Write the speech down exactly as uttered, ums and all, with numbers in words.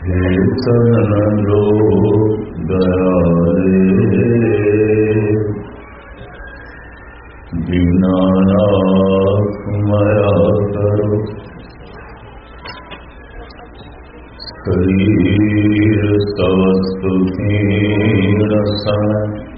हे सनलो दयाले दीनानाथ माया करो शरीर सवस्तु हीन सन